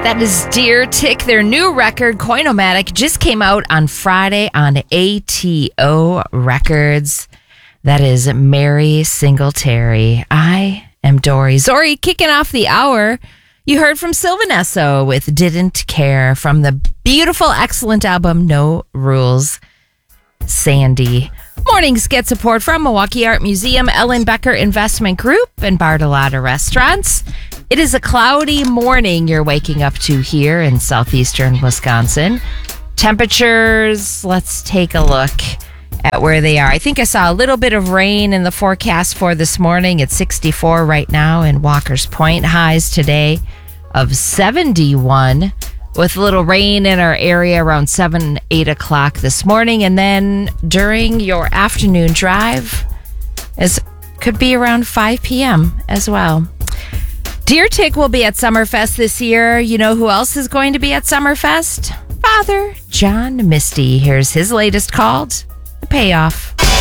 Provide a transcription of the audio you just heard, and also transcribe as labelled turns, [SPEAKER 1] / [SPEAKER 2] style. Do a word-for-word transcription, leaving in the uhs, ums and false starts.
[SPEAKER 1] That is Deer Tick. Their new record, Coinomatic, just came out on Friday on A T O Records. That is Mary Singletary. I am Dory. Zori, kicking off the hour. You heard from Sylvanesso with Didn't Care from the beautiful, excellent album, No Rules. Sandy. Mornings get support from Milwaukee Art Museum, Ellen Becker Investment Group, and Bartolotta Restaurants. It is a cloudy morning you're waking up to here in southeastern Wisconsin. Temperatures, let's take a look at where they are. I think I saw a little bit of rain in the forecast for this morning. It's sixty-four right now in Walker's Point. Highs today of seventy-one with a little rain in our area around seven, eight o'clock this morning. And then during your afternoon drive, it could be around five p.m. as well. Deer Tick will be at Summerfest this year. You know who else is going to be at Summerfest? Father John Misty. Here's his latest called The Payoff.